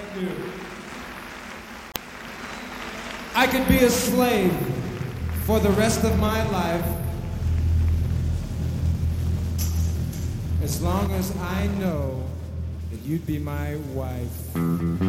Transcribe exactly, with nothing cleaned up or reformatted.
do. I could be a slave for the rest of my life as long as I know that you'd be my wife.